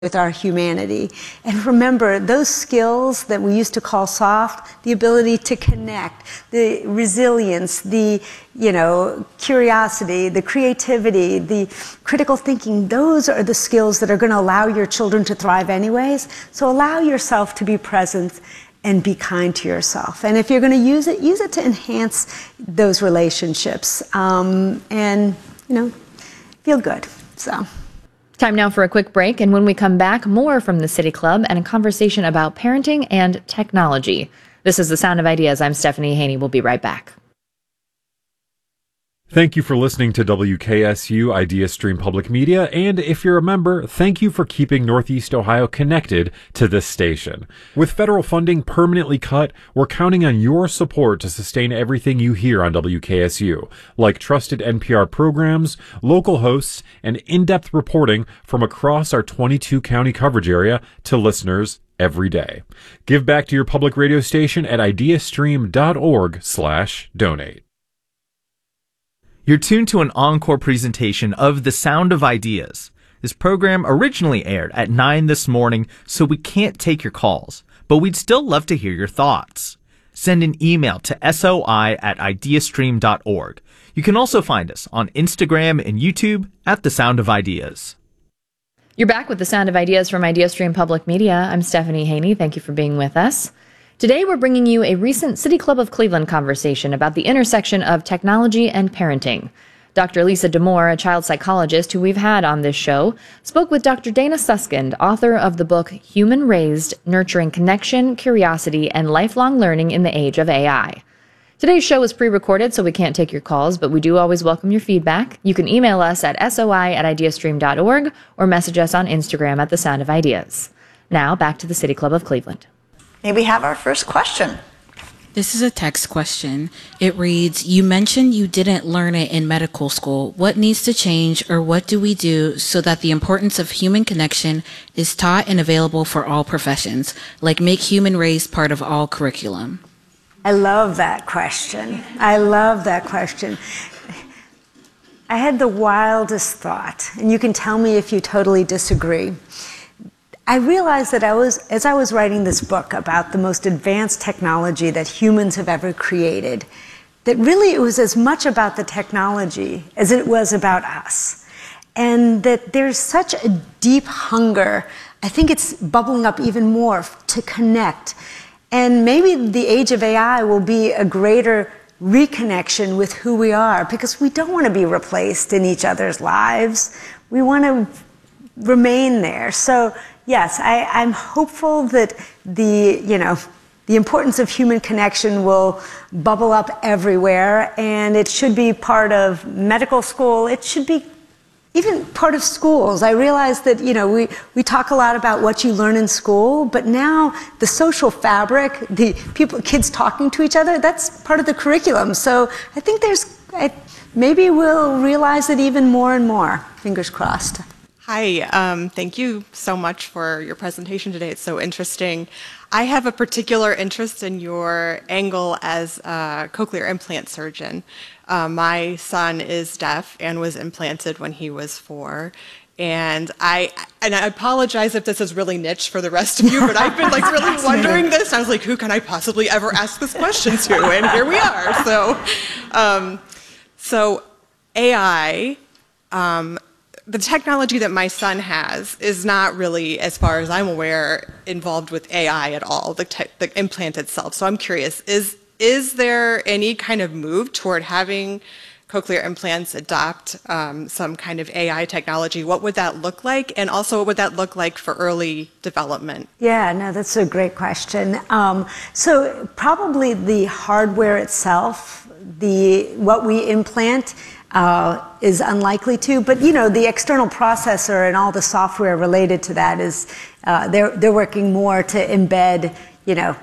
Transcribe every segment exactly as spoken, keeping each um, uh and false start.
with our humanity. And remember, those skills that we used to call soft, the ability to connect, the resilience, the, you know, curiosity, the creativity, the critical thinking, those are the skills that are going to allow your children to thrive anyways. So allow yourself to be present and be kind to yourself. And if you're going to use it, use it to enhance those relationships um, and, you know, feel good. So. Time now for a quick break, and when we come back, more from the City Club and a conversation about parenting and technology. This is The Sound of Ideas. I'm Stephanie Haney. We'll be right back. Thank you for listening to W K S U Idea Stream Public Media, and if you're a member, thank you for keeping Northeast Ohio connected to this station. With federal funding permanently cut, we're counting on your support to sustain everything you hear on W K S U, like trusted N P R programs, local hosts, and in-depth reporting from across our twenty-two county coverage area to listeners every day. Give back to your public radio station at ideastream.org slash donate. You're tuned to an encore presentation of The Sound of Ideas. This program originally aired at nine this morning, so we can't take your calls, but we'd still love to hear your thoughts. Send an email to soi at ideastream dot org. You can also find us on Instagram and YouTube at The Sound of Ideas. You're back with The Sound of Ideas from IdeaStream Public Media. I'm Stephanie Haney. Thank you for being with us. Today, we're bringing you a recent City Club of Cleveland conversation about the intersection of technology and parenting. Doctor Lisa Damour, a child psychologist who we've had on this show, spoke with Doctor Dana Suskind, author of the book Human Raised, Nurturing Connection, Curiosity, and Lifelong Learning in the Age of A I. Today's show is pre-recorded, so we can't take your calls, but we do always welcome your feedback. You can email us at soi at ideastream dot org or message us on Instagram at The Sound of Ideas. Now, back to the City Club of Cleveland. May we have our first question? This is a text question. It reads, you mentioned you didn't learn it in medical school. What needs to change, or what do we do so that the importance of human connection is taught and available for all professions, like make human raised part of all curriculum? I love that question. I love that question. I had the wildest thought, and you can tell me if you totally disagree. I realized that I was, as I was writing this book about the most advanced technology that humans have ever created, that really it was as much about the technology as it was about us. And that there's such a deep hunger, I think it's bubbling up even more, to connect. And maybe the age of A I will be a greater reconnection with who we are, because we don't want to be replaced in each other's lives. We want to remain there. So yes, I, I'm hopeful that the, you know, the importance of human connection will bubble up everywhere, and it should be part of medical school. It should be even part of schools. I realize that, you know, we, we talk a lot about what you learn in school, but now the social fabric, the people, kids talking to each other, that's part of the curriculum. So I think there's, I, maybe we'll realize it even more and more. Fingers crossed. Hi, um, thank you so much for your presentation today. It's so interesting. I have a particular interest in your angle as a cochlear implant surgeon. Uh, my son is deaf and was implanted when he was four. And I and I apologize if this is really niche for the rest of you, but I've been like really wondering this. I was like, who can I possibly ever ask this question to? And here we are. So, um, so A I. Um, The technology that my son has is not really, as far as I'm aware, involved with A I at all, the, te the implant itself. So I'm curious, is, is there any kind of move toward having cochlear implants adopt um, some kind of A I technology? What would that look like? And also, what would that look like for early development? Yeah, no, that's a great question. Um, so probably the hardware itself, the what we implant, Uh, is unlikely to, but you know, the external processor and all the software related to that is uh, they're they're working more to embed, you know,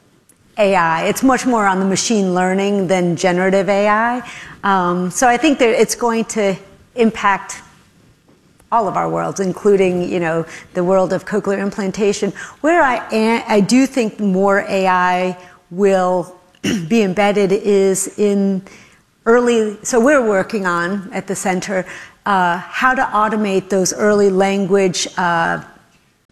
A I. It's much more on the machine learning than generative A I. Um, so I think that it's going to impact all of our worlds, including, you know, the world of cochlear implantation. Where I am, I do think more A I will be embedded is in early, so we're working on, at the center, uh, how to automate those early language uh,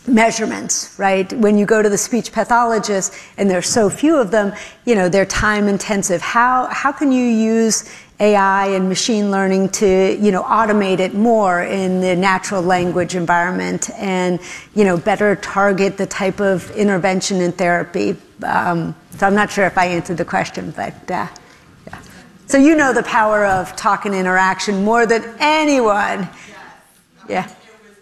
measurements, right? When you go to the speech pathologist and there's so few of them, you know, they're time intensive. How, how can you use A I and machine learning to, you know, automate it more in the natural language environment and, you know, better target the type of intervention and therapy? Um, so I'm not sure if I answered the question, but uh, yeah. So you know the power of talk and interaction more than anyone. Yeah.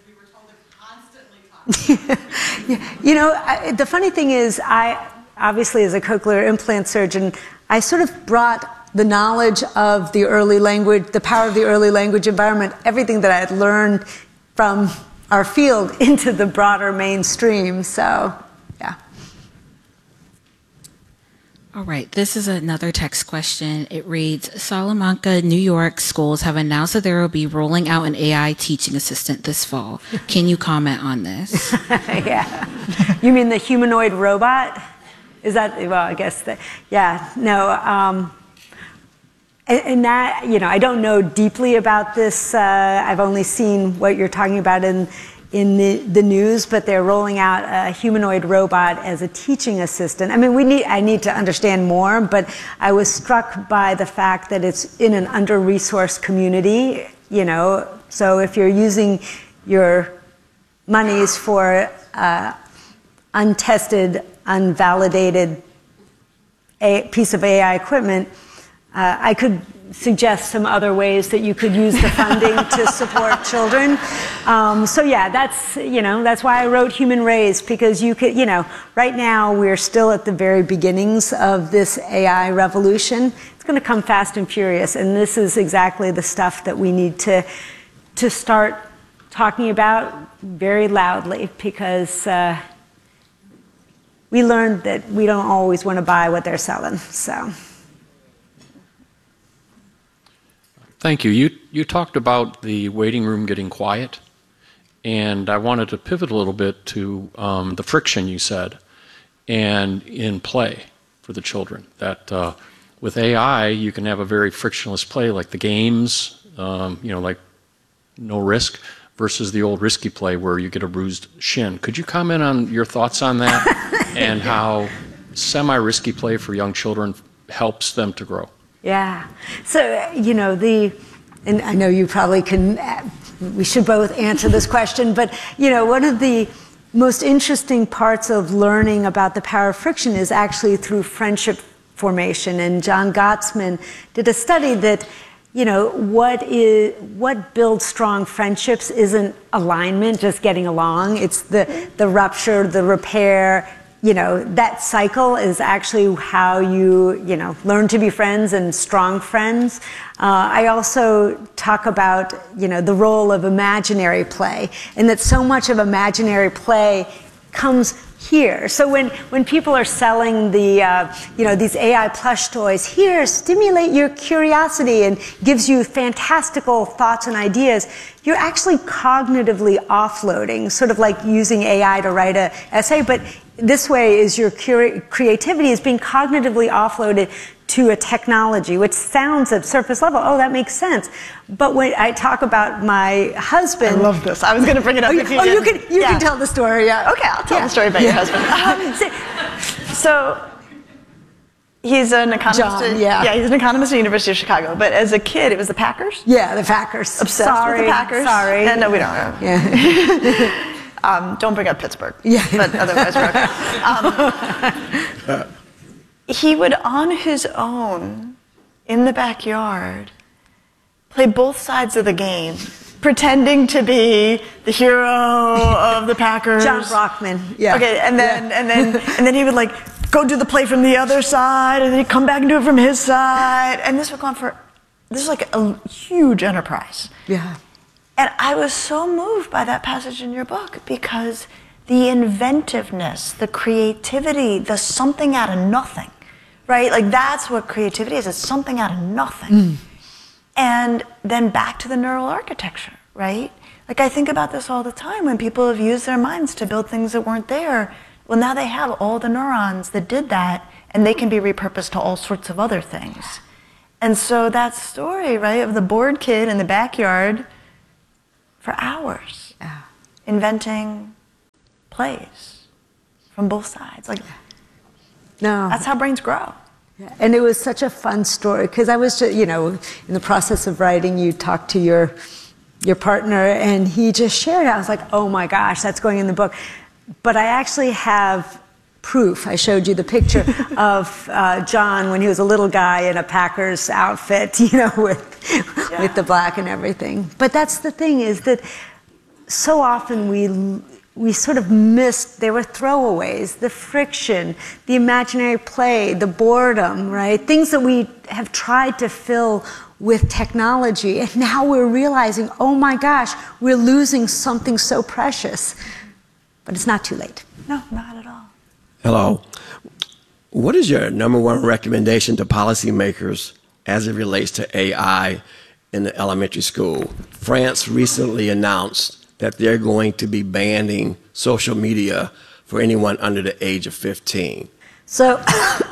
You know, I, the funny thing is, I obviously as a cochlear implant surgeon, I sort of brought the knowledge of the early language, the power of the early language environment, everything that I had learned from our field into the broader mainstream. So, yeah. All right, this is another text question. It reads, Salamanca, New York schools have announced that there will be rolling out an A I teaching assistant this fall. Can you comment on this? Yeah. You mean the humanoid robot? Is that, well, I guess, the, yeah, no. Um, and, and that, you know, I don't know deeply about this. Uh, I've only seen what you're talking about in in the, the news, but they're rolling out a humanoid robot as a teaching assistant. I mean, we need, I need to understand more, but I was struck by the fact that it's in an under-resourced community, you know, so if you're using your monies for uh, untested, unvalidated a piece of A I equipment, uh, I could suggest some other ways that you could use the funding to support children. Um, so yeah, that's, you know, that's why I wrote Human Raised, because you could, you know, right now we're still at the very beginnings of this A I revolution. It's going to come fast and furious, and this is exactly the stuff that we need to, to start talking about very loudly, because uh, we learned that we don't always want to buy what they're selling, so. Thank you. You you talked about the waiting room getting quiet, and I wanted to pivot a little bit to um, the friction you said, and in play for the children. That uh, with A I you can have a very frictionless play, like the games, um, you know, like no risk, versus the old risky play where you get a bruised shin. Could you comment on your thoughts on that and how semi-risky play for young children helps them to grow? Yeah. So, you know, the, and I know you probably can, we should both answer this question, but, you know, one of the most interesting parts of learning about the power of friction is actually through friendship formation. And John Gottsman did a study that, you know, what is, what builds strong friendships isn't alignment, just getting along. It's the, the rupture, the repair. You know, that cycle is actually how you, you know, learn to be friends and strong friends. Uh, I also talk about, you know, the role of imaginary play, and that so much of imaginary play comes here. So when, when people are selling the, uh, you know, these A I plush toys, here, stimulate your curiosity and gives you fantastical thoughts and ideas, you're actually cognitively offloading, sort of like using A I to write an essay, but this way is your creativity is being cognitively offloaded to a technology, which sounds at surface level, oh, that makes sense. But when I talk about my husband... I love this. I was going to bring it up. Oh, you, if you, oh, you, can, you yeah. can tell the story, yeah. Okay, I'll tell yeah. the story about yeah. your husband. Um, so, he's an economist. John, at, yeah. yeah, he's an economist at the University of Chicago. But as a kid, it was the Packers? Yeah, the Packers. Obsessed sorry, with the Packers. Sorry. And no, we don't know. Yeah. Um, don't bring up Pittsburgh. Yeah. But otherwise, we're okay. Um, he would, on his own, in the backyard, play both sides of the game, pretending to be the hero of the Packers. John Brockman. Yeah. Okay, and then yeah. and then and then he would like go do the play from the other side, and then he'd come back and do it from his side, and this would go on for. This is like a huge enterprise. Yeah. And I was so moved by that passage in your book, because the inventiveness, the creativity, the something out of nothing, right? Like that's what creativity is, it's something out of nothing. Mm. And then back to the neural architecture, right? Like I think about this all the time when people have used their minds to build things that weren't there. Well, now they have all the neurons that did that, and they can be repurposed to all sorts of other things. And so that story, right, of the bored kid in the backyard for hours, yeah. inventing, place from both sides. Like, no, that's how brains grow. And it was such a fun story because I was, just, you know, in the process of writing, you talked to your your partner, and he just shared it. I was like, oh my gosh, that's going in the book. But I actually have proof. I showed you the picture of uh, John when he was a little guy in a Packers outfit, you know, with yeah. with the black and everything. But that's the thing, is that so often we we sort of missed, they were throwaways, the friction, the imaginary play, the boredom, right? Things that we have tried to fill with technology. And now we're realizing, oh my gosh, we're losing something so precious. But it's not too late. No, not at all. Hello. What is your number one recommendation to policymakers as it relates to A I in the elementary school? France recently announced that they're going to be banning social media for anyone under the age of fifteen. So,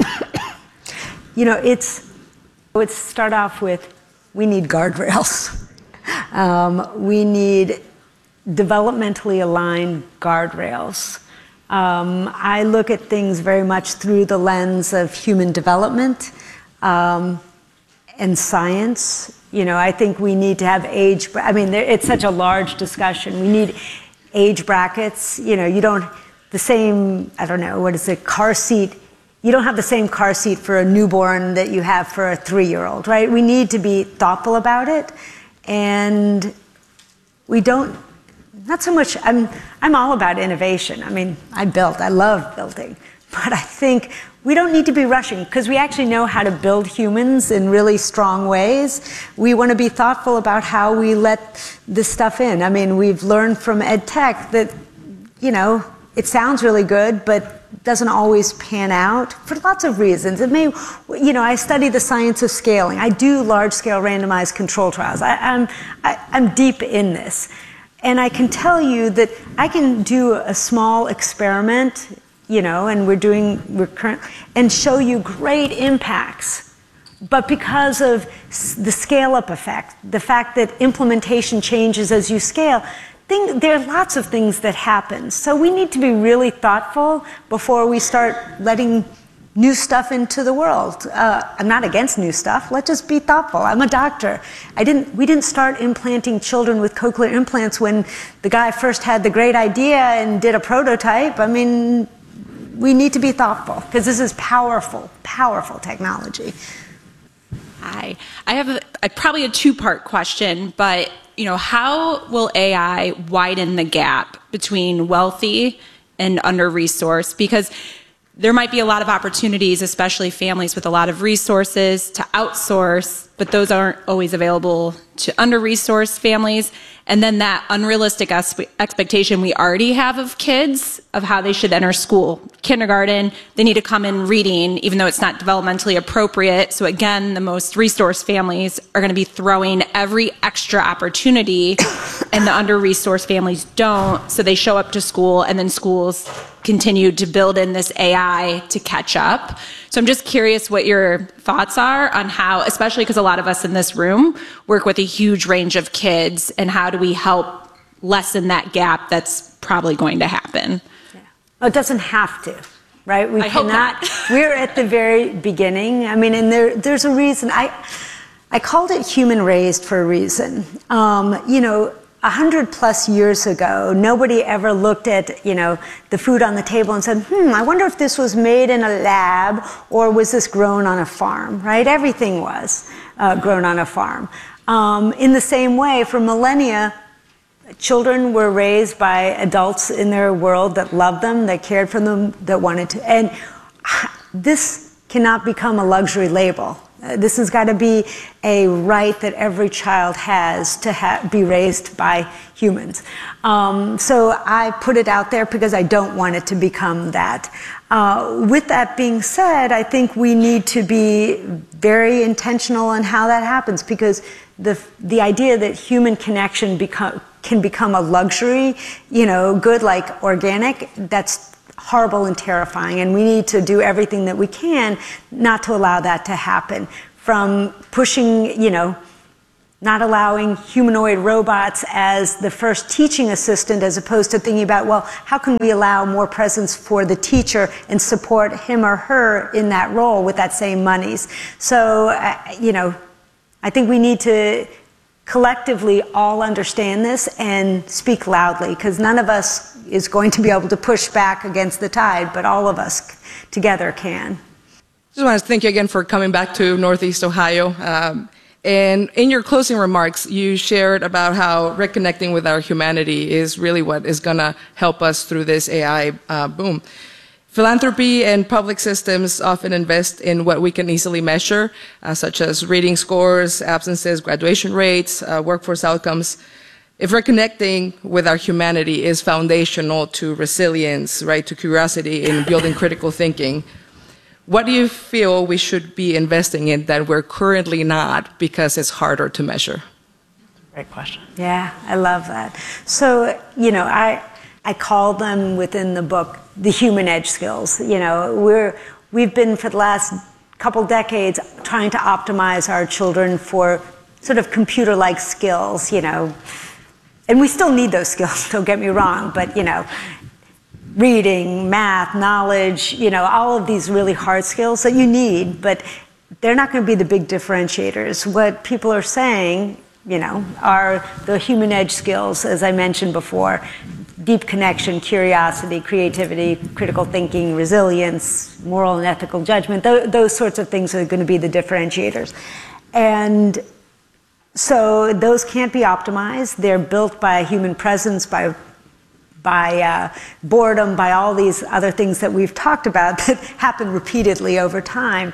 you know, it's, let's start off with, we need guardrails. Um, we need developmentally aligned guardrails. Um, I look at things very much through the lens of human development um, and science. You know, I think we need to have age, I mean, there, it's such a large discussion. We need age brackets. You know, you don't, the same, I don't know, what is it, car seat, you don't have the same car seat for a newborn that you have for a three-year-old, right? We need to be thoughtful about it. And we don't, not so much, I'm, I'm all about innovation. I mean, I built, I love building. But I think we don't need to be rushing because we actually know how to build humans in really strong ways. We want to be thoughtful about how we let this stuff in. I mean, we've learned from ed tech that, you know, it sounds really good, but doesn't always pan out for lots of reasons. It may, you know, I study the science of scaling. I do large-scale randomized control trials. I, I'm, I, I'm deep in this. And I can tell you that I can do a small experiment, you know, and we're doing, we're current, and show you great impacts. But because of the scale-up effect, the fact that implementation changes as you scale, thing, there are lots of things that happen. So we need to be really thoughtful before we start letting new stuff into the world. Uh, I'm not against new stuff. Let's just be thoughtful. I'm a doctor. I didn't, we didn't start implanting children with cochlear implants when the guy first had the great idea and did a prototype. I mean, we need to be thoughtful because this is powerful, powerful technology. Hi. I have a, a, probably a two-part question, but you know, how will A I widen the gap between wealthy and under-resourced? Because there might be a lot of opportunities, especially families with a lot of resources, to outsource, but those aren't always available to under-resourced families. And then that unrealistic expectation we already have of kids of how they should enter school. Kindergarten, they need to come in reading, even though it's not developmentally appropriate. So again, the most resourced families are going to be throwing every extra opportunity, and the under-resourced families don't. So they show up to school, and then schools continue to build in this A I to catch up. So I'm just curious what your thoughts are on how, especially because a lot of us in this room work with a huge range of kids, and how do we help lessen that gap that's probably going to happen? Yeah. Well, it doesn't have to, right? We I cannot. Hope not. We're at the very beginning. I mean, and there, there's a reason. I, I called it human raised for a reason. Um, you know, a hundred plus years ago, nobody ever looked at, you know, the food on the table and said, hmm, I wonder if this was made in a lab or was this grown on a farm, right? Everything was uh, grown on a farm. Um, in the same way, for millennia, children were raised by adults in their world that loved them, that cared for them, that wanted to. And this cannot become a luxury label. Uh, this has got to be a right that every child has to ha be raised by humans. Um, so I put it out there because I don't want it to become that. Uh, with that being said, I think we need to be very intentional on how that happens, because the, the idea that human connection become, can become a luxury, you know, good like organic, that's horrible and terrifying, and we need to do everything that we can not to allow that to happen. From pushing, you know, not allowing humanoid robots as the first teaching assistant, as opposed to thinking about, well, how can we allow more presence for the teacher and support him or her in that role with that same monies? So, uh, you know, I think we need to collectively all understand this and speak loudly, because none of us is going to be able to push back against the tide, but all of us together can. Just want to thank you again for coming back to Northeast Ohio. Um, And in your closing remarks, you shared about how reconnecting with our humanity is really what is going to help us through this A I uh, boom. Philanthropy and public systems often invest in what we can easily measure, uh, such as reading scores, absences, graduation rates, uh, workforce outcomes. If reconnecting with our humanity is foundational to resilience, right, to curiosity in building critical thinking, what do you feel we should be investing in that we're currently not because it's harder to measure? Great question. Yeah, I love that. So, you know, I I call them within the book the human edge skills. You know, we're we've been for the last couple decades trying to optimize our children for sort of computer-like skills, you know. And we still need those skills, don't get me wrong, but you know, reading, math, knowledge, you know, all of these really hard skills that you need, but they're not going to be the big differentiators. What people are saying, you know, are the human edge skills, as I mentioned before: deep connection, curiosity, creativity, critical thinking, resilience, moral and ethical judgment. Th- those sorts of things are going to be the differentiators. And so those can't be optimized. They're built by human presence, by by uh, boredom, by all these other things that we've talked about that happen repeatedly over time.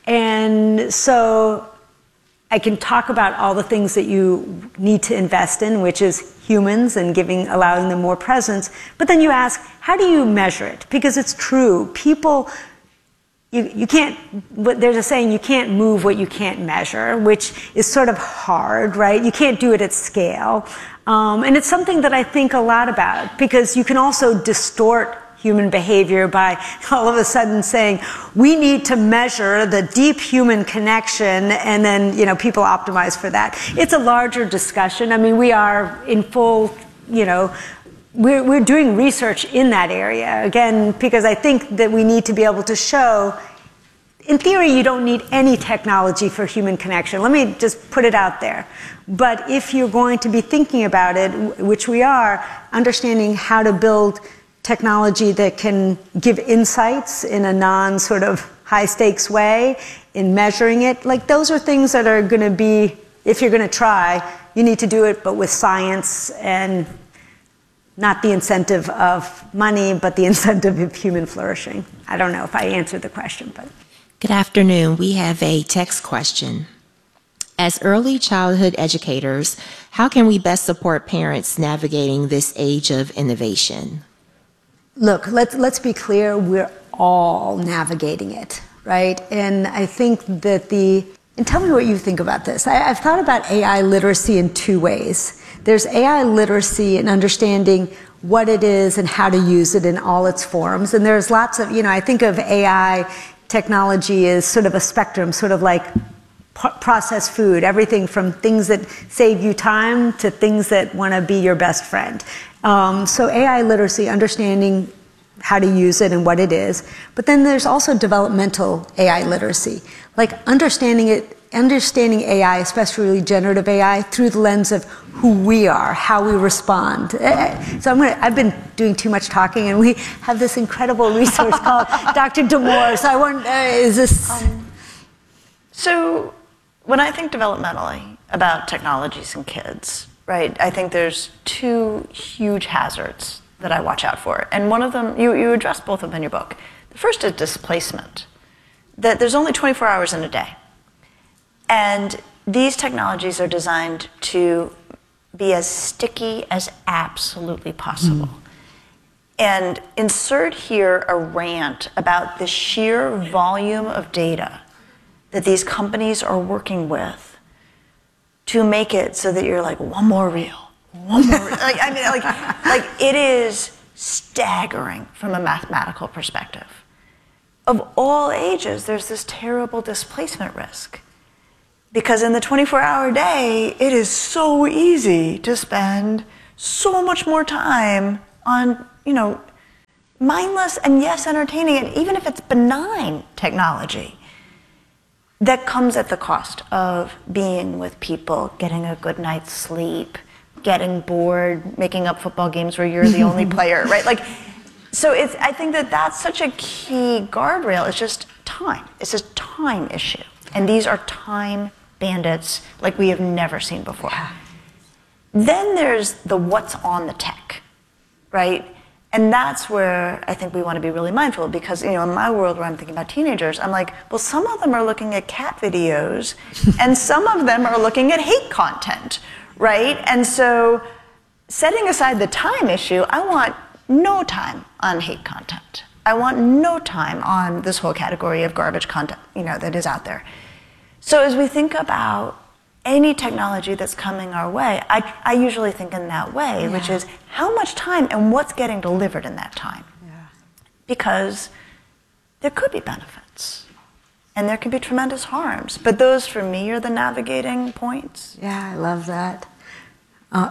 And so I can talk about all the things that you need to invest in, which is humans and giving, allowing them more presence. But then you ask, how do you measure it? Because it's true. People, you, you can't, there's a saying, you can't move what you can't measure, which is sort of hard, right? You can't do it at scale. Um, and it's something that I think a lot about, because you can also distort human behavior by all of a sudden saying, we need to measure the deep human connection, and then, you know, people optimize for that. It's a larger discussion. I mean, we are in full, you know, we're, we're doing research in that area, again, because I think that we need to be able to show, in theory, you don't need any technology for human connection. Let me just put it out there. But if you're going to be thinking about it, which we are, understanding how to build technology that can give insights in a non sort of high stakes way, in measuring it, like those are things that are going to be, if you're going to try, you need to do it, but with science and not the incentive of money, but the incentive of human flourishing. I don't know if I answered the question, but. Good afternoon. We have a text question. As early childhood educators, how can we best support parents navigating this age of innovation? Look, let's, let's be clear, we're all navigating it, right? And I think that the, and tell me what you think about this. I, I've thought about A I literacy in two ways. There's A I literacy in understanding what it is and how to use it in all its forms. And there's lots of, you know, I think of A I technology as sort of a spectrum, sort of like processed food, everything from things that save you time to things that want to be your best friend. Um, so A I literacy, understanding how to use it and what it is. But then there's also developmental A I literacy, like understanding it, understanding A I, especially generative A I, through the lens of who we are, how we respond. So I'm gonna, I've been doing too much talking, and we have this incredible resource called Doctor Damore. So I want, uh, is this? Um, so when I think developmentally about technologies and kids, right, I think there's two huge hazards that I watch out for. And one of them, you, you address both of them in your book. The first is displacement, that there's only twenty-four hours in a day. And these technologies are designed to be as sticky as absolutely possible. Mm. And insert here a rant about the sheer volume of data that these companies are working with to make it so that you're like, one more reel, one more reel. Like, I mean, like, like it is staggering from a mathematical perspective. Of all ages, there's this terrible displacement risk. Because in the twenty-four hour day, it is so easy to spend so much more time on, you know, mindless and yes, entertaining, and even if it's benign technology, that comes at the cost of being with people, getting a good night's sleep, getting bored, making up football games where you're the only player, right? Like, so it's, I think that that's such a key guardrail. It's just time. It's a time issue. And these are time bandits like we have never seen before. Yeah. Then there's the what's on the tech, right? And that's where I think we want to be really mindful, because, you know, in my world where I'm thinking about teenagers, I'm like, well, some of them are looking at cat videos and some of them are looking at hate content, right? And so setting aside the time issue, I want no time on hate content. I want no time on this whole category of garbage content, you know, that is out there. So as we think about any technology that's coming our way, I, I usually think in that way, yeah. which is how much time and what's getting delivered in that time. Yeah. Because there could be benefits and there can be tremendous harms. But those, for me, are the navigating points. Yeah, I love that. Uh,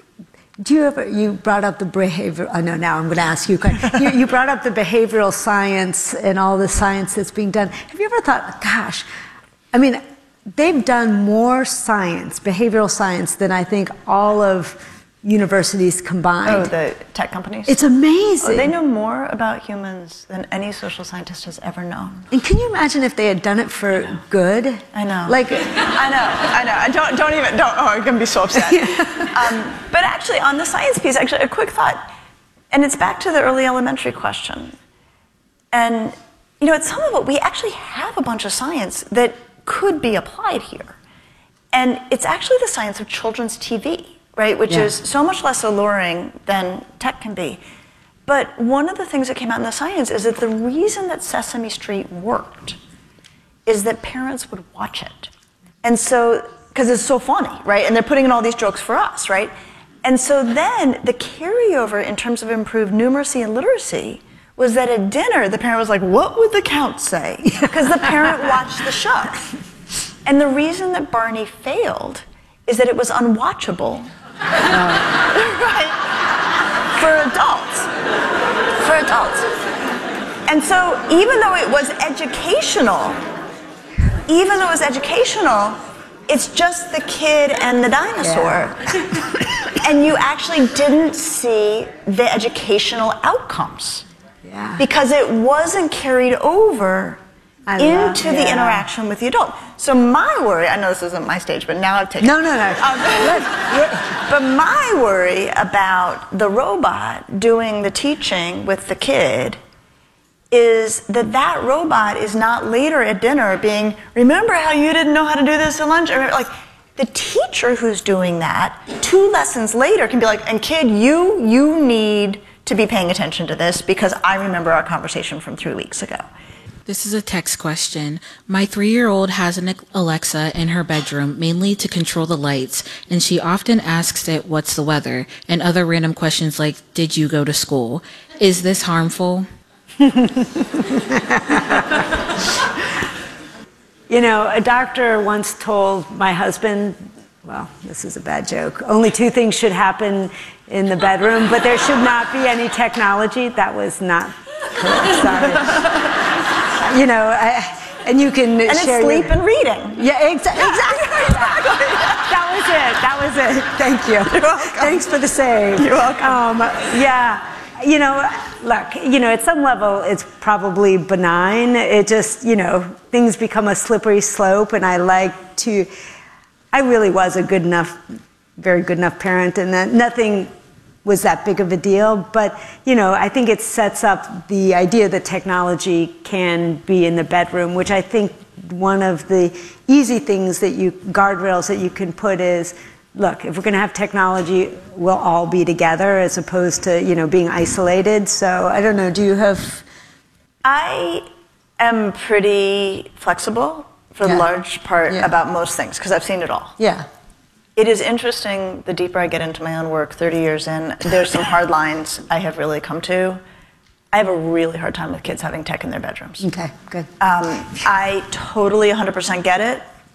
do you ever, you brought up the behavior, oh no, now I'm going to ask you, you, you brought up the behavioral science and all the science that's being done. Have you ever thought, gosh, I mean, they've done more science, behavioral science, than I think all of universities combined. Oh, the tech companies? It's amazing. Oh, they know more about humans than any social scientist has ever known. And can you imagine if they had done it for I good? I know. Like, I know, I know. I don't, don't even, don't, oh, I'm going to be so upset. um, but actually, on the science piece, actually, a quick thought. And it's back to the early elementary question. And, you know, at some of it, we actually have a bunch of science that could be applied here. And it's actually the science of children's T V, right? Which yeah. is so much less alluring than tech can be. But one of the things that came out in the science is that the reason that Sesame Street worked is that parents would watch it. And so, because it's so funny, right? And they're putting in all these jokes for us, right? And so then the carryover in terms of improved numeracy and literacy was that at dinner, the parent was like, what would the count say? Because the parent watched the show. And the reason that Barney failed is that it was unwatchable. Right? For adults. For adults. And so even though it was educational, even though it was educational, it's just the kid and the dinosaur. Yeah. And you actually didn't see the educational outcomes. Yeah. Because it wasn't carried over I into love, yeah. the interaction with the adult. So my worry, I know this isn't my stage, but now I've taken No, no, no. Um, but my worry about the robot doing the teaching with the kid is that that robot is not later at dinner being, remember how you didn't know how to do this at lunch? Or like, the teacher who's doing that, two lessons later can be like, and kid, you, you need to be paying attention to this because I remember our conversation from three weeks ago. This is a text question. My three-year-old has an Alexa in her bedroom, mainly to control the lights, and she often asks it, what's the weather? And other random questions like, did you go to school? Is this harmful? You know, a doctor once told my husband, well, this is a bad joke, only two things should happen in the bedroom, but there should not be any technology. That was not correct, sorry. You know, I, and you can and share it's sleep your, and reading. Yeah, exa exactly. exactly. That was it. That was it. Thank you. You're welcome. Thanks for the save. You're welcome. Um, yeah. You know, look, you know, at some level, it's probably benign. It just, you know, things become a slippery slope, and I like to, I really was a good enough, very good enough parent, and that nothing was that big of a deal. But, you know, I think it sets up the idea that technology can be in the bedroom, which I think one of the easy things that you, guardrails that you can put is, look, if we're going to have technology, we'll all be together as opposed to, you know, being isolated. So I don't know, do you have? I am pretty flexible for yeah. the large part yeah. about most things because I've seen it all. Yeah. It is interesting, the deeper I get into my own work, thirty years in, there's some hard lines I have really come to. I have a really hard time with kids having tech in their bedrooms. Okay, good. Um, I totally one hundred percent get it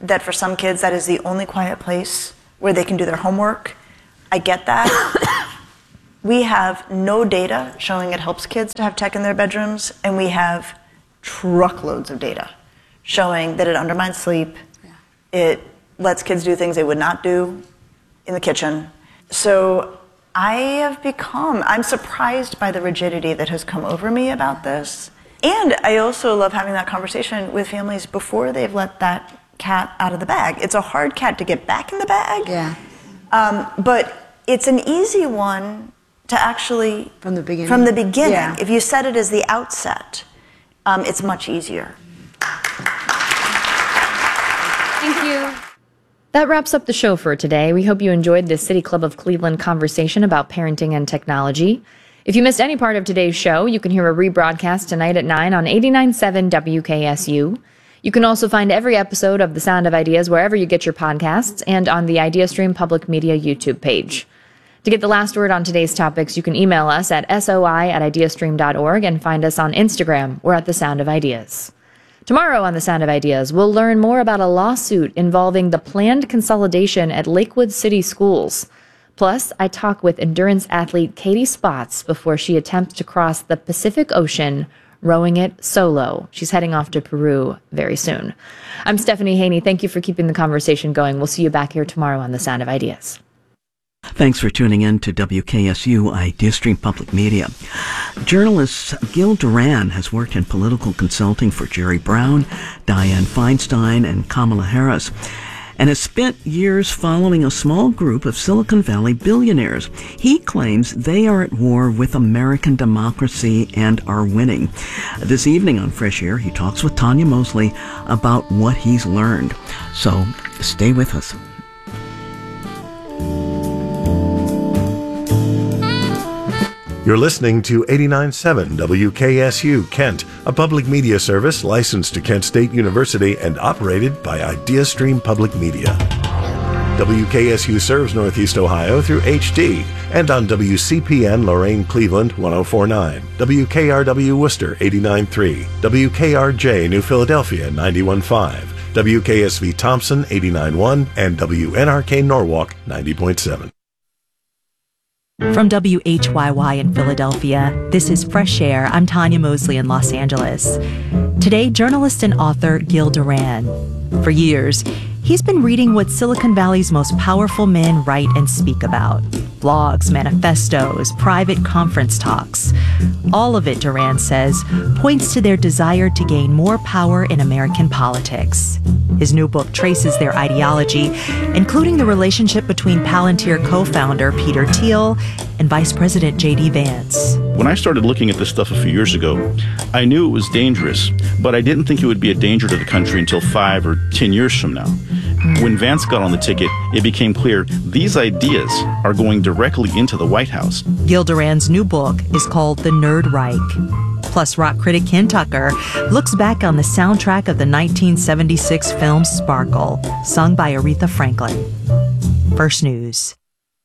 that for some kids that is the only quiet place where they can do their homework. I get that. We have no data showing it helps kids to have tech in their bedrooms, and we have truckloads of data showing that it undermines sleep. Yeah. It lets kids do things they would not do in the kitchen. So I have become, I'm surprised by the rigidity that has come over me about this. And I also love having that conversation with families before they've let that cat out of the bag. It's a hard cat to get back in the bag. Yeah. Um, but it's an easy one to actually, from the beginning, from the beginning, yeah. if you set it as the outset, um, it's much easier. Thank you. That wraps up the show for today. We hope you enjoyed this City Club of Cleveland conversation about parenting and technology. If you missed any part of today's show, you can hear a rebroadcast tonight at nine on eighty-nine point seven W K S U. You can also find every episode of The Sound of Ideas wherever you get your podcasts and on the IdeaStream Public Media YouTube page. To get the last word on today's topics, you can email us at soi at ideastream dot org and find us on Instagram. We're at The Sound of Ideas. Tomorrow on The Sound of Ideas, we'll learn more about a lawsuit involving the planned consolidation at Lakewood City Schools. Plus, I talk with endurance athlete Katie Spots before she attempts to cross the Pacific Ocean, rowing it solo. She's heading off to Peru very soon. I'm Stephanie Haney. Thank you for keeping the conversation going. We'll see you back here tomorrow on The Sound of Ideas. Thanks for tuning in to W K S U IdeaStream Public Media. Journalist Gil Duran has worked in political consulting for Jerry Brown, Dianne Feinstein, and Kamala Harris, and has spent years following a small group of Silicon Valley billionaires. He claims they are at war with American democracy and are winning. This evening on Fresh Air, he talks with Tanya Mosley about what he's learned. So stay with us. You're listening to eighty-nine point seven W K S U Kent, a public media service licensed to Kent State University and operated by IdeaStream Public Media. W K S U serves Northeast Ohio through H D and on W C P N Lorain Cleveland one oh four point nine, W K R W Worcester eighty-nine point three, W K R J New Philadelphia ninety-one point five, W K S V Thompson eighty-nine point one, and W N R K Norwalk ninety point seven. From W H Y Y in Philadelphia, this is Fresh Air. I'm Tanya Mosley in Los Angeles. Today, journalist and author Gil Duran. For years, he's been reading what Silicon Valley's most powerful men write and speak about. Blogs, manifestos, private conference talks. All of it, Duran says, points to their desire to gain more power in American politics. His new book traces their ideology, including the relationship between Palantir co-founder Peter Thiel and Vice President J D Vance. When I started looking at this stuff a few years ago, I knew it was dangerous, but I didn't think it would be a danger to the country until five or ten years from now. When Vance got on the ticket, it became clear these ideas are going directly into the White House. Gil Duran's new book is called The Nerd Reich. Plus, rock critic Ken Tucker looks back on the soundtrack of the nineteen seventy-six film Sparkle, sung by Aretha Franklin. First News.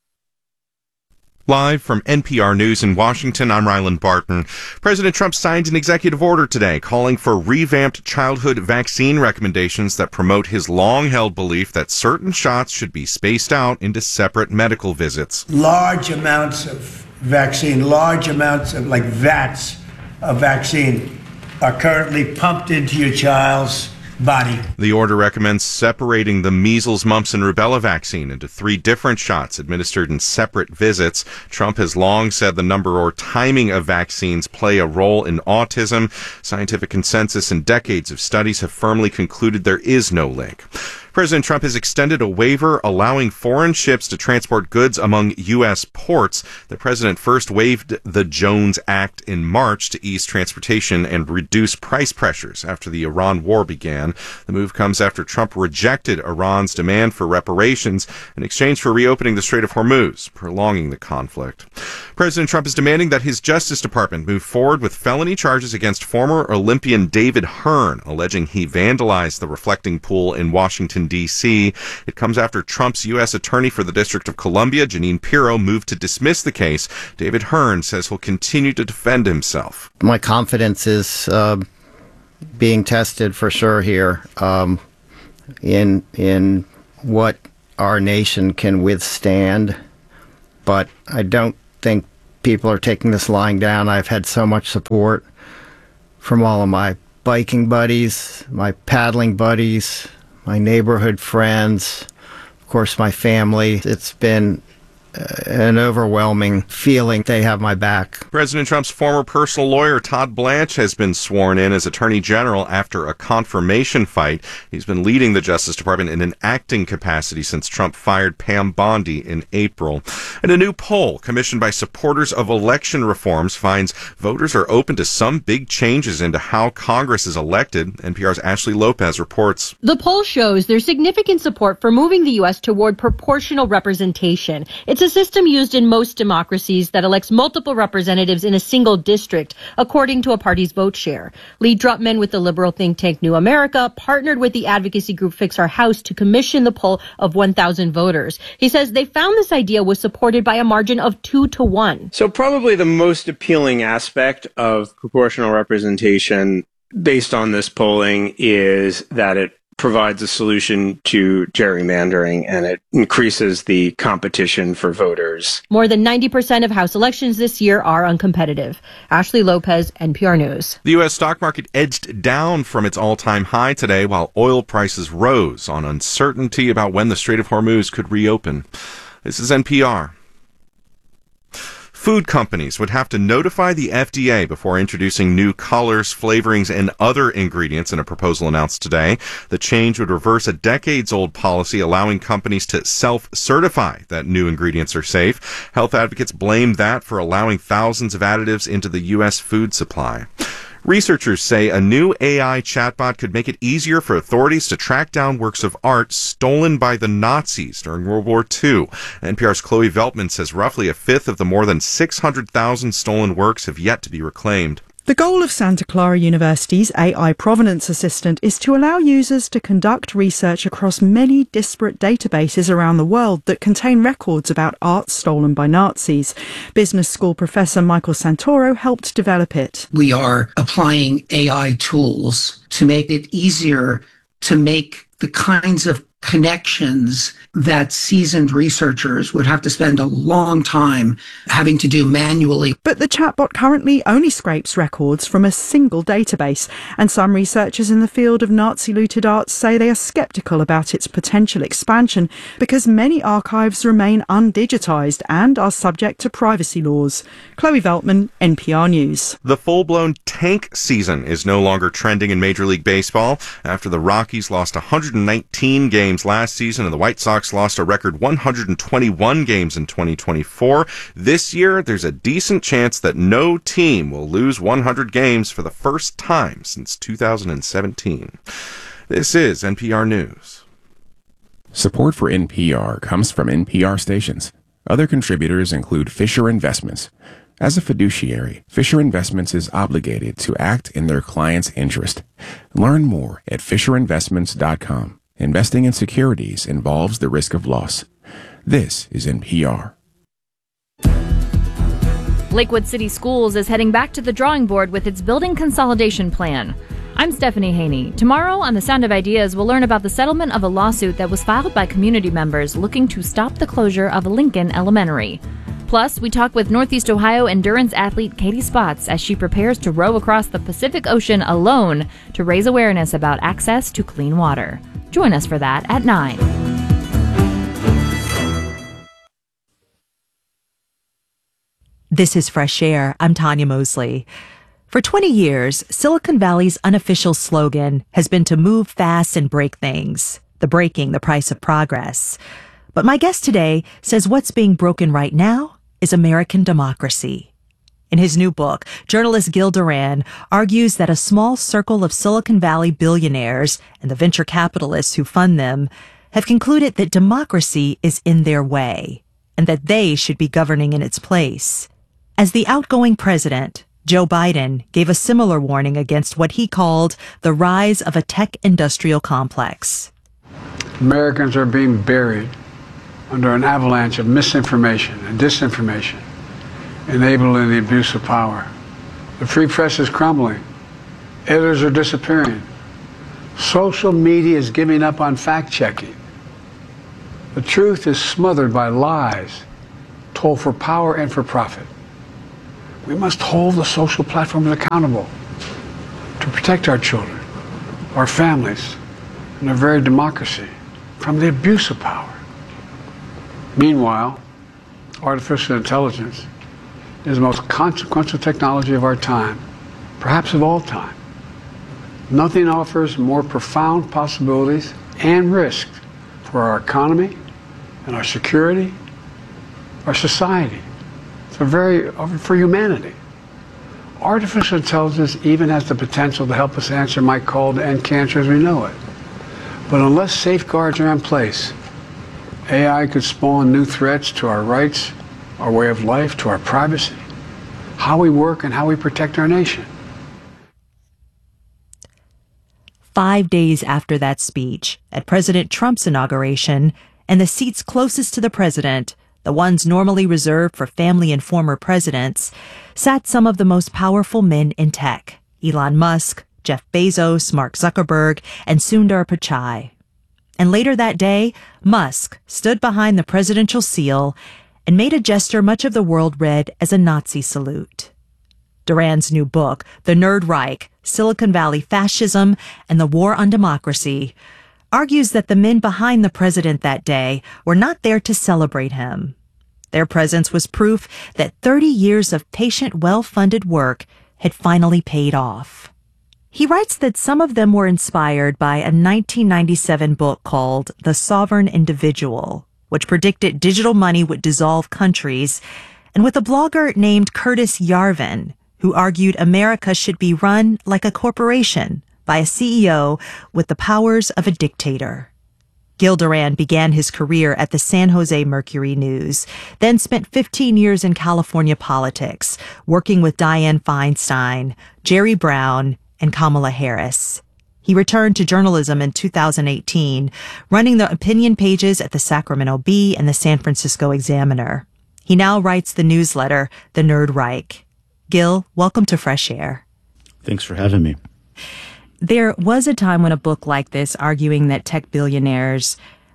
Live from N P R News in Washington, I'm Ryland Barton. President Trump signed an executive order today calling for revamped childhood vaccine recommendations that promote his long-held belief that certain shots should be spaced out into separate medical visits. Large amounts of vaccine, large amounts of, like vats of vaccine, are currently pumped into your child's body. The order recommends separating the measles, mumps, and rubella vaccine into three different shots administered in separate visits. Trump has long said the number or timing of vaccines play a role in autism. Scientific consensus and decades of studies have firmly concluded there is no link. President Trump has extended a waiver allowing foreign ships to transport goods among U S ports. The president first waived the Jones Act in March to ease transportation and reduce price pressures after the Iran war began. The move comes after Trump rejected Iran's demand for reparations in exchange for reopening the Strait of Hormuz, prolonging the conflict. President Trump is demanding that his Justice Department move forward with felony charges against former Olympian David Hearn, alleging he vandalized the reflecting pool in Washington, D C It comes after Trump's U S Attorney for the District of Columbia, Jeanine Pirro, moved to dismiss the case. David Hearn says he'll continue to defend himself. My confidence is uh, being tested for sure here. Um, in in what our nation can withstand, but I don't think people are taking this lying down. I've had so much support from all of my biking buddies, my paddling buddies, my neighborhood friends, of course my family. It's been an overwhelming feeling they have my back. President Trump's former personal lawyer, Todd Blanche, has been sworn in as Attorney General after a confirmation fight. He's been leading the Justice Department in an acting capacity since Trump fired Pam Bondi in April. And a new poll commissioned by supporters of election reforms finds voters are open to some big changes into how Congress is elected. N P R's Ashley Lopez reports. The poll shows there's significant support for moving the U S toward proportional representation. It's a system used in most democracies that elects multiple representatives in a single district, according to a party's vote share. Lee Drutman with the liberal think tank New America partnered with the advocacy group Fix Our House to commission the poll of one thousand voters. He says they found this idea was supported by a margin of two to one. So probably the most appealing aspect of proportional representation based on this polling is that it provides a solution to gerrymandering, and it increases the competition for voters. More than ninety percent of House elections this year are uncompetitive. Ashley Lopez, N P R News. The U S stock market edged down from its all-time high today, while oil prices rose on uncertainty about when the Strait of Hormuz could reopen. This is N P R. Food companies would have to notify the F D A before introducing new colors, flavorings, and other ingredients in a proposal announced today. The change would reverse a decades-old policy allowing companies to self-certify that new ingredients are safe. Health advocates blame that for allowing thousands of additives into the U S food supply. Researchers say a new A I chatbot could make it easier for authorities to track down works of art stolen by the Nazis during World War Two. N P R's Chloe Veltman says roughly a fifth of the more than six hundred thousand stolen works have yet to be reclaimed. The goal of Santa Clara University's A I Provenance Assistant is to allow users to conduct research across many disparate databases around the world that contain records about art stolen by Nazis. Business school professor Michael Santoro helped develop it. We are applying A I tools to make it easier to make the kinds of connections that seasoned researchers would have to spend a long time having to do manually. But the chatbot currently only scrapes records from a single database, and some researchers in the field of Nazi-looted art say they are sceptical about its potential expansion because many archives remain undigitized and are subject to privacy laws. Chloe Veltman, N P R News. The full-blown tank season is no longer trending in Major League Baseball after the Rockies lost one hundred nineteen games last season and the White Sox lost a record one hundred twenty-one games in twenty twenty-four. This year, there's a decent chance that no team will lose one hundred games for the first time since two thousand seventeen. This is N P R News. Support for N P R comes from N P R stations. Other contributors include Fisher Investments. As a fiduciary, Fisher Investments is obligated to act in their client's interest. Learn more at fisher investments dot com. Investing in securities involves the risk of loss. This is N P R. Lakewood City Schools is heading back to the drawing board with its building consolidation plan. I'm Stephanie Haney. Tomorrow on The Sound of Ideas, we'll learn about the settlement of a lawsuit that was filed by community members looking to stop the closure of Lincoln Elementary. Plus, we talk with Northeast Ohio endurance athlete Katie Spots as she prepares to row across the Pacific Ocean alone to raise awareness about access to clean water. Join us for that at nine. This is Fresh Air. I'm Tanya Mosley. For twenty years, Silicon Valley's unofficial slogan has been to move fast and break things, the breaking the price of progress. But my guest today says what's being broken right now is American democracy. In his new book, journalist Gil Duran argues that a small circle of Silicon Valley billionaires and the venture capitalists who fund them have concluded that democracy is in their way and that they should be governing in its place. As the outgoing president, Joe Biden gave a similar warning against what he called the rise of a tech industrial complex. Americans are being buried under an avalanche of misinformation and disinformation, enabling the abuse of power. The free press is crumbling. Editors are disappearing. Social media is giving up on fact-checking. The truth is smothered by lies, told for power and for profit. We must hold the social platforms accountable to protect our children, our families, and our very democracy from the abuse of power. Meanwhile, artificial intelligence is the most consequential technology of our time, perhaps of all time. Nothing offers more profound possibilities and risks for our economy and our security, our society, for, very, for humanity. Artificial intelligence even has the potential to help us answer my call to end cancer as we know it. But unless safeguards are in place, A I could spawn new threats to our rights, our way of life, to our privacy, how we work and how we protect our nation. Five days after that speech, at President Trump's inauguration, and the seats closest to the president, the ones normally reserved for family and former presidents, sat some of the most powerful men in tech: Elon Musk, Jeff Bezos, Mark Zuckerberg, and Sundar Pichai. And later that day, Musk stood behind the presidential seal and made a gesture much of the world read as a Nazi salute. Duran's new book, The Nerd Reich, Silicon Valley Fascism and the War on Democracy, argues that the men behind the president that day were not there to celebrate him. Their presence was proof that thirty years of patient, well-funded work had finally paid off. He writes that some of them were inspired by a nineteen ninety-seven book called The Sovereign Individual, which predicted digital money would dissolve countries, and with a blogger named Curtis Yarvin, who argued America should be run like a corporation by a C E O with the powers of a dictator. Gil Duran began his career at the San Jose Mercury News, then spent fifteen years in California politics, working with Dianne Feinstein, Jerry Brown, and Kamala Harris. He returned to journalism in two thousand eighteen, running the opinion pages at the Sacramento Bee and the San Francisco Examiner. He now writes the newsletter, The Nerd Reich. Gil, welcome to Fresh Air. Thanks for having me. There was a time when a book like this, arguing that tech billionaires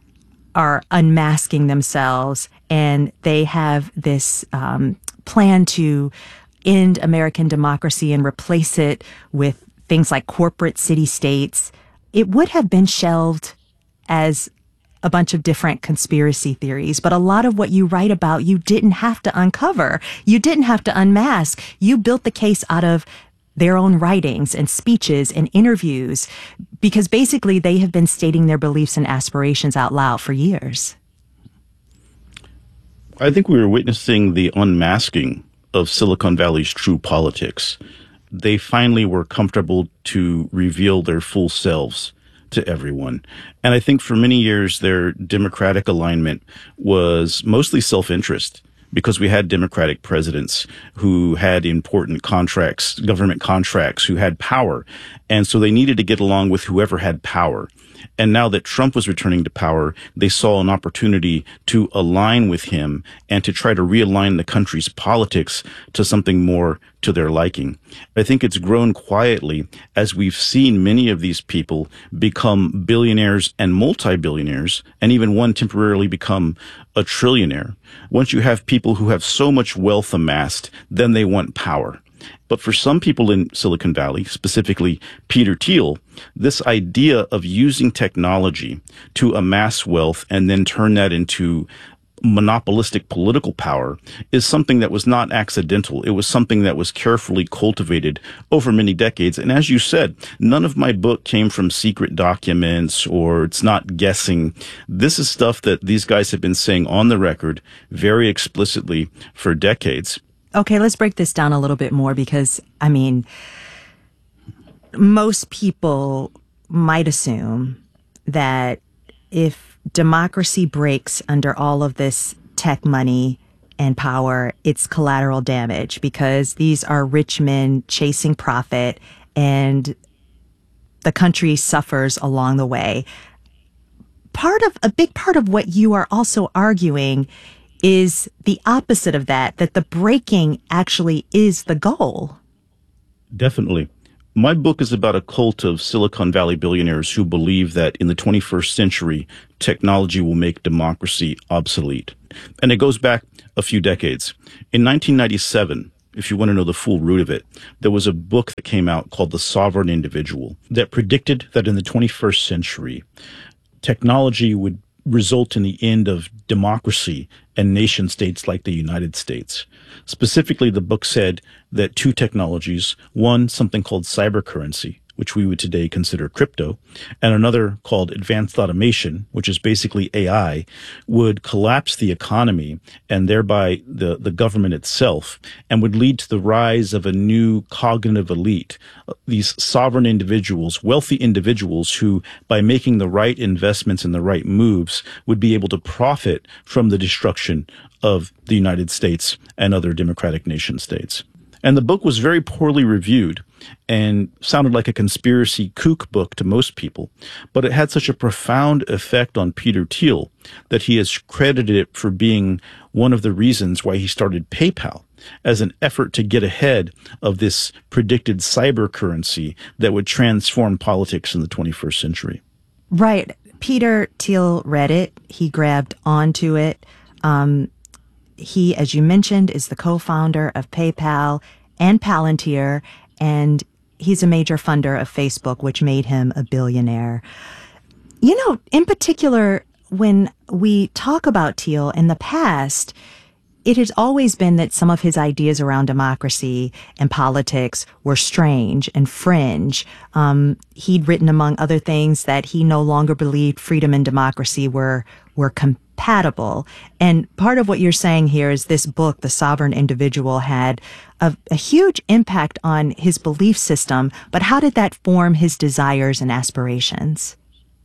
are unmasking themselves and they have this um, plan to end American democracy and replace it with things like corporate city-states, it would have been shelved as a bunch of different conspiracy theories. But a lot of what you write about, you didn't have to uncover. You didn't have to unmask. You built the case out of their own writings and speeches and interviews, because basically they have been stating their beliefs and aspirations out loud for years. I think we were witnessing the unmasking of Silicon Valley's true politics. They finally were comfortable to reveal their full selves to everyone. And I think for many years, their Democratic alignment was mostly self-interest, because we had Democratic presidents who had important contracts, government contracts, who had power. And so they needed to get along with whoever had power. And now that Trump was returning to power, they saw an opportunity to align with him and to try to realign the country's politics to something more to their liking. I think it's grown quietly as we've seen many of these people become billionaires and multi-billionaires, and even one temporarily become a trillionaire. Once you have people who have so much wealth amassed, then they want power. But for some people in Silicon Valley, specifically Peter Thiel, this idea of using technology to amass wealth and then turn that into monopolistic political power is something that was not accidental. It was something that was carefully cultivated over many decades. And as you said, none of my book came from secret documents, or it's not guessing. This is stuff that these guys have been saying on the record very explicitly for decades. Okay, let's break this down a little bit more, because, I mean, most people might assume that if democracy breaks under all of this tech money and power, it's collateral damage, because these are rich men chasing profit and the country suffers along the way. Part of, a big part of what you are also arguing is the opposite of that, that the breaking actually is the goal. Definitely. My book is about a cult of Silicon Valley billionaires who believe that in the twenty-first century, technology will make democracy obsolete. And it goes back a few decades. In nineteen ninety-seven, if you want to know the full root of it, there was a book that came out called The Sovereign Individual that predicted that in the twenty-first century, technology would result in the end of democracy and nation states like the United States. Specifically, the book said that two technologies, one, something called cybercurrency, which we would today consider crypto, and another called advanced automation, which is basically A I, would collapse the economy and thereby the, the government itself, and would lead to the rise of a new cognitive elite, these sovereign individuals, wealthy individuals who, by making the right investments and the right moves, would be able to profit from the destruction of the United States and other democratic nation states. And the book was very poorly reviewed and sounded like a conspiracy kook book to most people, but it had such a profound effect on Peter Thiel that he has credited it for being one of the reasons why he started PayPal, as an effort to get ahead of this predicted cyber currency that would transform politics in the twenty-first century. Right. Peter Thiel read it. He grabbed onto it. Um, he, as you mentioned, is the co-founder of PayPal and Palantir, and he's a major funder of Facebook, which made him a billionaire. You know, in particular, when we talk about Thiel in the past, it has always been that some of his ideas around democracy and politics were strange and fringe. Um, he'd written, among other things, that he no longer believed freedom and democracy were were compatible. And part of what you're saying here is this book, The Sovereign Individual, had a, a huge impact on his belief system. But how did that form his desires and aspirations?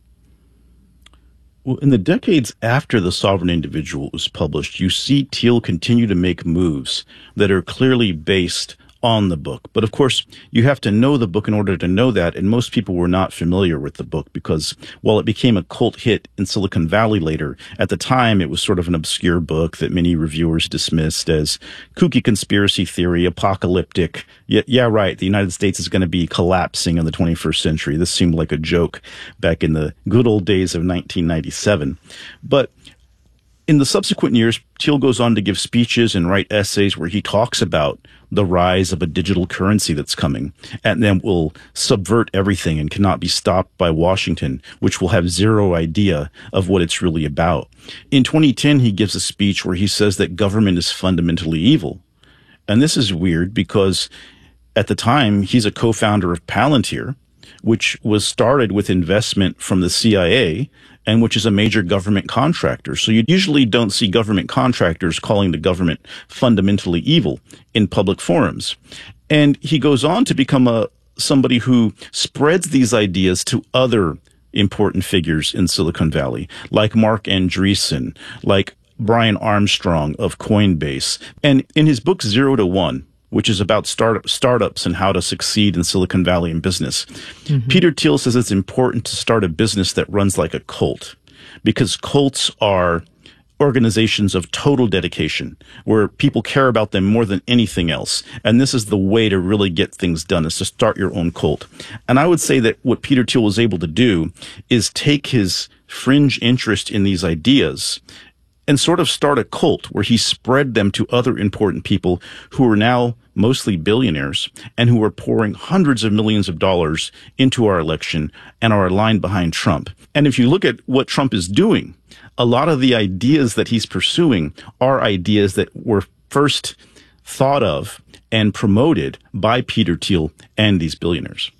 Well, in the decades after The Sovereign Individual was published, you see Thiel continue to make moves that are clearly based on the book. But of course, you have to know the book in order to know that, and most people were not familiar with the book because while it became a cult hit in Silicon Valley later, at the time it was sort of an obscure book that many reviewers dismissed as kooky conspiracy theory, apocalyptic. Yeah, yeah, right, the United States is going to be collapsing in the twenty-first century. This seemed like a joke back in the good old days of nineteen ninety-seven. But in the subsequent years, Thiel goes on to give speeches and write essays where he talks about the rise of a digital currency that's coming and then will subvert everything and cannot be stopped by Washington, which will have zero idea of what it's really about. In twenty ten, he gives a speech where he says that government is fundamentally evil. And this is weird because at the time, he's a co-founder of Palantir, which was started with investment from the C I A and which is a major government contractor. So you usually don't see government contractors calling the government fundamentally evil in public forums. And he goes on to become a somebody who spreads these ideas to other important figures in Silicon Valley, like Mark Andreessen, like Brian Armstrong of Coinbase. And in his book, Zero to One, which is about startup, startups and how to succeed in Silicon Valley in business. Mm-hmm. Peter Thiel says it's important to start a business that runs like a cult, because cults are organizations of total dedication where people care about them more than anything else. And this is the way to really get things done, is to start your own cult. And I would say that what Peter Thiel was able to do is take his fringe interest in these ideas and sort of start a cult where he spread them to other important people who are now mostly billionaires and who are pouring hundreds of millions of dollars into our election and are aligned behind Trump. And if you look at what Trump is doing, a lot of the ideas that he's pursuing are ideas that were first thought of and promoted by Peter Thiel and these billionaires.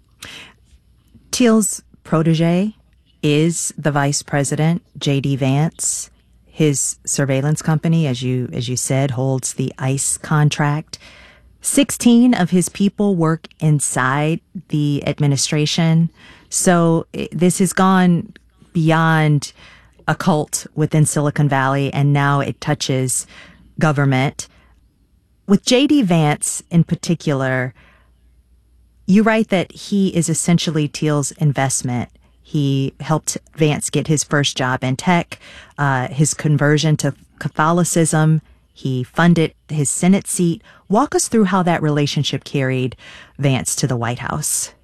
Thiel's protege is the vice president, J D Vance. His surveillance company, as you as you said, holds the ICE contract. Sixteen of his people work inside the administration. So this has gone beyond a cult within Silicon Valley, and now it touches government. With J D Vance in particular, you write that he is essentially Thiel's investment. He helped Vance get his first job in tech, uh, his conversion to Catholicism, He funded his Senate seat. Walk us through how that relationship carried Vance to the White House.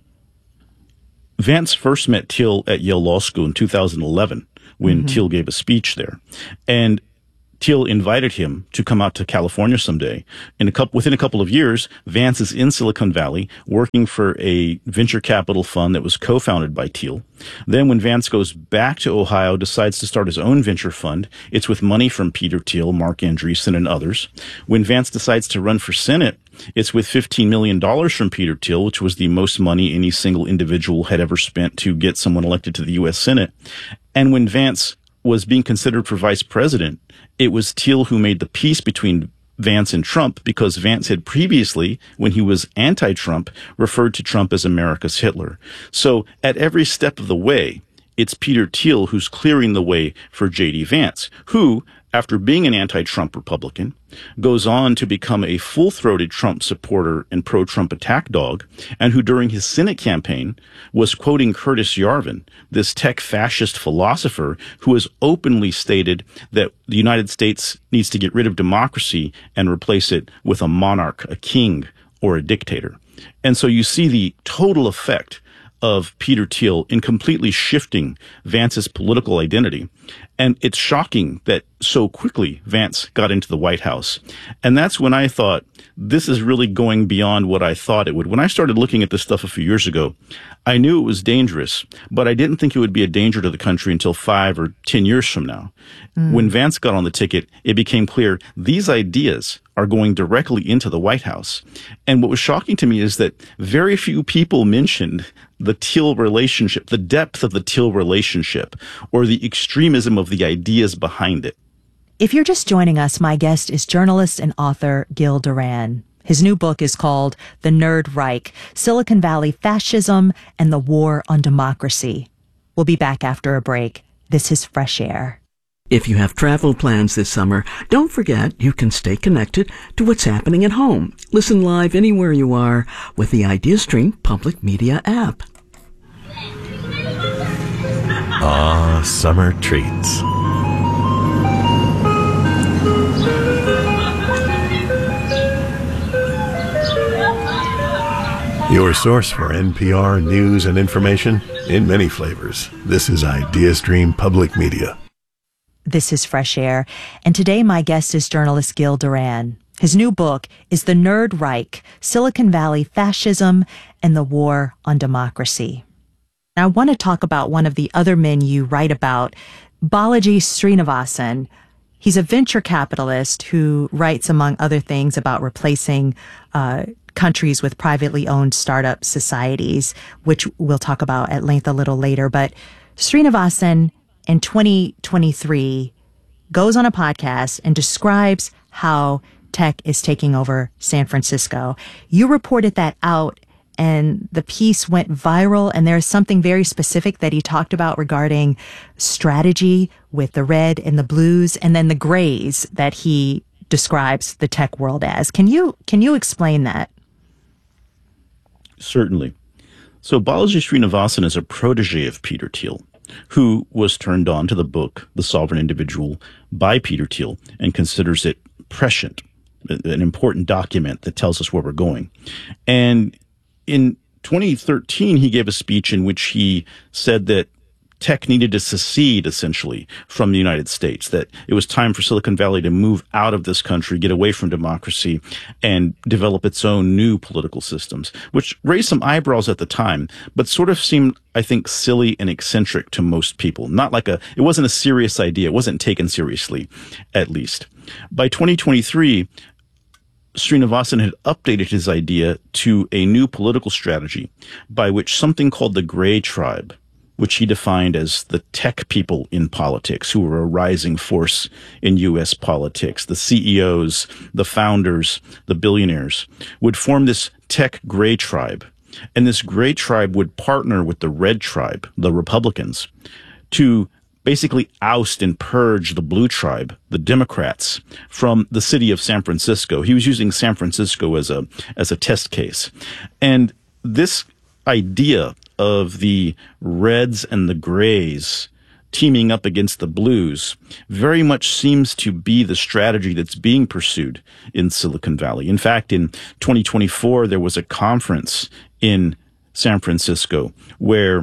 Vance first met Thiel at Yale Law School in two thousand eleven when Mhm. Thiel gave a speech there. And Thiel invited him to come out to California someday. In a couple, within a couple of years, Vance is in Silicon Valley working for a venture capital fund that was co-founded by Thiel. Then when Vance goes back to Ohio, decides to start his own venture fund. It's with money from Peter Thiel, Mark Andreessen, and others. When Vance decides to run for Senate, it's with fifteen million dollars from Peter Thiel, which was the most money any single individual had ever spent to get someone elected to the U S Senate. And when Vance was being considered for vice president, it was Thiel who made the peace between Vance and Trump, because Vance had previously, when he was anti-Trump, referred to Trump as America's Hitler. So at every step of the way, it's Peter Thiel who's clearing the way for J D. Vance, who, after being an anti-Trump Republican, goes on to become a full-throated Trump supporter and pro-Trump attack dog, and who during his Senate campaign was quoting Curtis Yarvin, this tech fascist philosopher who has openly stated that the United States needs to get rid of democracy and replace it with a monarch, a king, or a dictator. And so you see the total effect of Peter Thiel in completely shifting Vance's political identity. And it's shocking that so quickly Vance got into the White House. And that's when I thought, this is really going beyond what I thought it would. When I started looking at this stuff a few years ago, I knew it was dangerous, but I didn't think it would be a danger to the country until five or ten years from now. Mm. When Vance got on the ticket, it became clear these ideas are going directly into the White House. And what was shocking to me is that very few people mentioned the Thiel relationship, the depth of the Thiel relationship, or the extremism of the ideas behind it. If you're just joining us, my guest is journalist and author Gil Duran. His new book is called The Nerd Reich, Silicon Valley Fascism and the War on Democracy. We'll be back after a break. This is Fresh Air. If you have travel plans this summer, don't forget you can stay connected to what's happening at home. Listen live anywhere you are with the IdeaStream Public Media app. Ah, summer treats. Your source for N P R news and information in many flavors. This is IdeaStream Public Media. This is Fresh Air, and today my guest is journalist Gil Duran. His new book is The Nerd Reich, Silicon Valley Fascism and the War on Democracy. Now, I want to talk about one of the other men you write about, Balaji Srinivasan. He's a venture capitalist who writes, among other things, about replacing uh, countries with privately owned startup societies, which we'll talk about at length a little later. But Srinivasan, in twenty twenty-three, goes on a podcast and describes how tech is taking over San Francisco. You reported that out, and the piece went viral, and there's something very specific that he talked about regarding strategy with the red and the blues, and then the grays that he describes the tech world as. Can you can you explain that? Certainly. So Balaji Srinivasan is a protege of Peter Thiel, who was turned on to the book The Sovereign Individual by Peter Thiel and considers it prescient, an important document that tells us where we're going. And in twenty thirteen, he gave a speech in which he said that tech needed to secede, essentially, from the United States, that it was time for Silicon Valley to move out of this country, get away from democracy, and develop its own new political systems, which raised some eyebrows at the time, but sort of seemed, I think, silly and eccentric to most people. Not like a, it wasn't a serious idea. It wasn't taken seriously, at least. By twenty twenty-three, Srinivasan had updated his idea to a new political strategy by which something called the Gray Tribe, which he defined as the tech people in politics who were a rising force in U S politics, the C E Os, the founders, the billionaires, would form this tech Gray Tribe. And this Gray Tribe would partner with the Red Tribe, the Republicans, to basically oust and purge the Blue Tribe, the Democrats, from the city of San Francisco. He was using San Francisco as a as a test case. And this idea of the Reds and the Grays teaming up against the blues very much seems to be the strategy that's being pursued in Silicon Valley. In fact, in twenty twenty-four, there was a conference in San Francisco where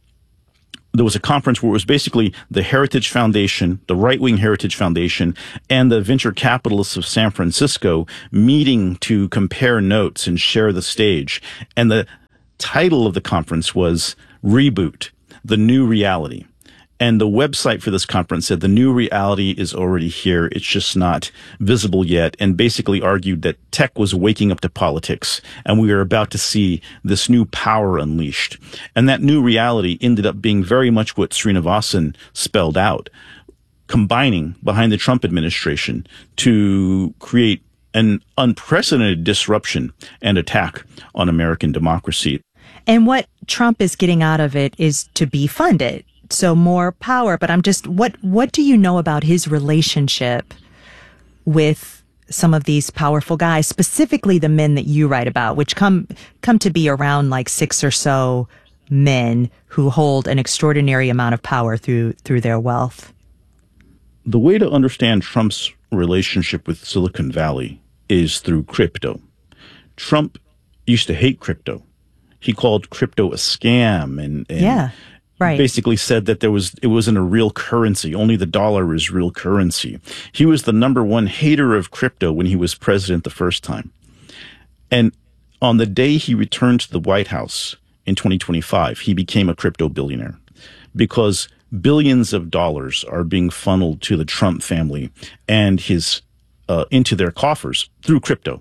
there was a conference where it was basically the Heritage Foundation, the right-wing Heritage Foundation, and the venture capitalists of San Francisco meeting to compare notes and share the stage. And the title of the conference was Reboot, the New Reality. And the website for this conference said the new reality is already here. It's just not visible yet, and basically argued that tech was waking up to politics, and we are about to see this new power unleashed. And that new reality ended up being very much what Srinivasan spelled out, combining behind the Trump administration to create an unprecedented disruption and attack on American democracy. And what Trump is getting out of it is to be funded. So more power, but I'm just, what, what do you know about his relationship with some of these powerful guys, specifically the men that you write about, which come, come to be around like six or so men who hold an extraordinary amount of power through, through their wealth? The way to understand Trump's relationship with Silicon Valley is through crypto. Trump used to hate crypto. He called crypto a scam and, and yeah. Right. Basically said that there was, it wasn't a real currency. Only the dollar is real currency. He was the number one hater of crypto when he was president the first time. And on the day he returned to the White House in twenty twenty-five, he became a crypto billionaire because billions of dollars are being funneled to the Trump family and his, uh, into their coffers through crypto.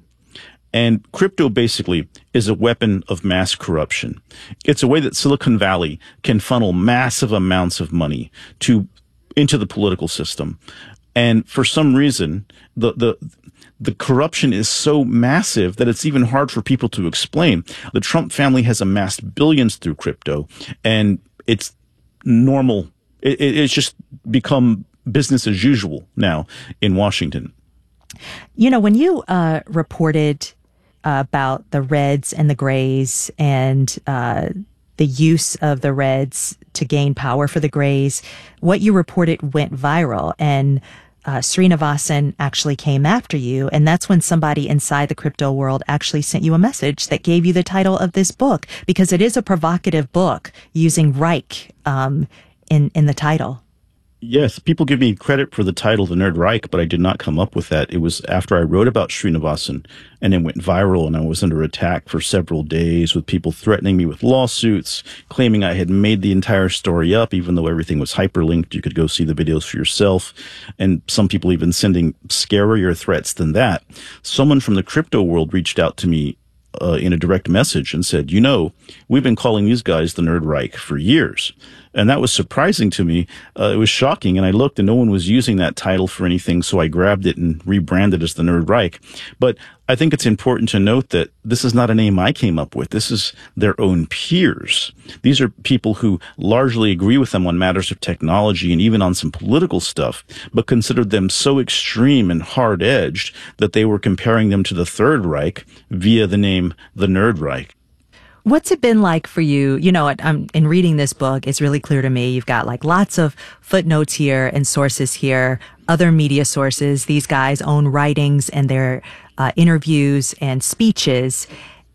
And crypto basically is a weapon of mass corruption. It's a way that Silicon Valley can funnel massive amounts of money to into the political system. And for some reason, the the the corruption is so massive that it's even hard for people to explain. The Trump family has amassed billions through crypto, and it's normal. It, it's just become business as usual now in Washington. You know, when you uh, reported about the Reds and the Grays and uh, the use of the Reds to gain power for the Grays, what you reported went viral, and uh, Srinivasan actually came after you. And that's when somebody inside the crypto world actually sent you a message that gave you the title of this book, because it is a provocative book using Reich um, in, in the title. Yes, people give me credit for the title, The Nerd Reich, but I did not come up with that. It was after I wrote about Srinivasan, and it went viral, and I was under attack for several days with people threatening me with lawsuits, claiming I had made the entire story up, even though everything was hyperlinked. You could go see the videos for yourself, and some people even sending scarier threats than that. Someone from the crypto world reached out to me uh, in a direct message and said, you know, we've been calling these guys the Nerd Reich for years. And that was surprising to me. Uh, it was shocking. And I looked and no one was using that title for anything. So I grabbed it and rebranded as the Nerd Reich. But I think it's important to note that this is not a name I came up with. This is their own peers. These are people who largely agree with them on matters of technology and even on some political stuff, but considered them so extreme and hard-edged that they were comparing them to the Third Reich via the name the Nerd Reich. What's it been like for you? You know, I'm in reading this book, it's really clear to me. You've got like lots of footnotes here and sources here, other media sources, these guys' own writings and their uh, interviews and speeches,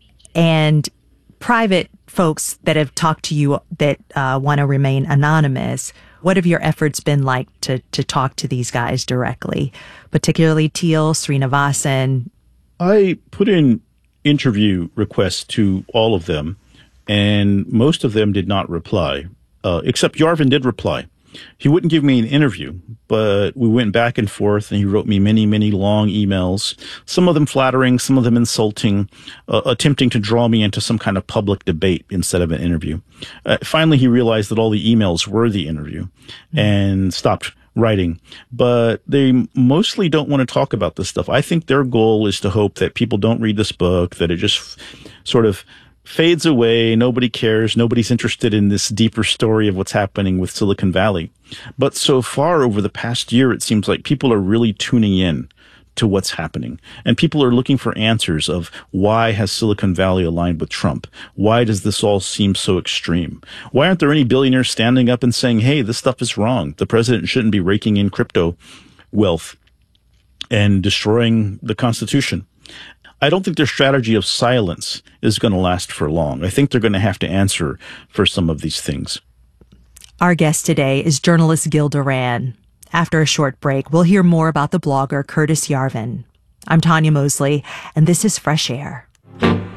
and private folks that have talked to you that uh, want to remain anonymous. What have your efforts been like to, to talk to these guys directly, particularly Thiel, Srinivasan? I put in interview requests to all of them, and most of them did not reply, uh, except Yarvin did reply. He wouldn't give me an interview, but we went back and forth, and he wrote me many, many long emails, some of them flattering, some of them insulting, uh, attempting to draw me into some kind of public debate instead of an interview. Uh, finally, he realized that all the emails were the interview and stopped writing, but they mostly don't want to talk about this stuff. I think their goal is to hope that people don't read this book, that it just f- sort of fades away. Nobody cares. Nobody's interested in this deeper story of what's happening with Silicon Valley. But so far over the past year, it seems like people are really tuning in to what's happening. And people are looking for answers of why has Silicon Valley aligned with Trump? Why does this all seem so extreme? Why aren't there any billionaires standing up and saying, hey, this stuff is wrong. The president shouldn't be raking in crypto wealth and destroying the Constitution. I don't think their strategy of silence is going to last for long. I think they're going to have to answer for some of these things. Our guest today is journalist Gil Duran. After a short break, we'll hear more about the blogger Curtis Yarvin. I'm Tanya Mosley, and this is Fresh Air.